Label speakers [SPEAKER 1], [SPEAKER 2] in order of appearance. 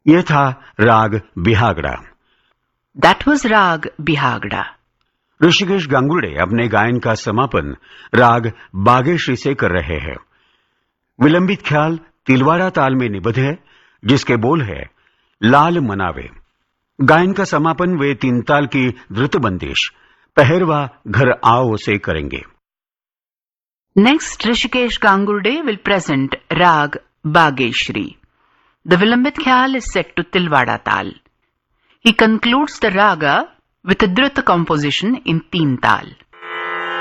[SPEAKER 1] यह था राग Bihagda.
[SPEAKER 2] That was Rag Bihagda.
[SPEAKER 1] Rishikesh Gangurde अपने गायन का समापन राग बागेश्री से कर रहे हैं। विलंबित ख्याल तिलवाड़ा ताल में निबद्ध है, जिसके बोल है लाल मनावे। गायन का समापन वे 3 ताल की द्रुत बंदिश पहरवा घर आओ से करेंगे।
[SPEAKER 2] Next, Rishikesh Gangurde will present Rag Bageshri. The Vilambit Khyal is set to Tilwada Tal. He concludes the raga with a Druta composition in 3 tal.